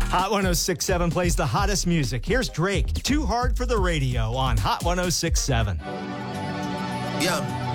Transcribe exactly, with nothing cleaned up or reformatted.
Hot one oh six point seven plays the hottest music. Here's Drake, Too Hard for the Radio on Hot one oh six point seven. Yeah.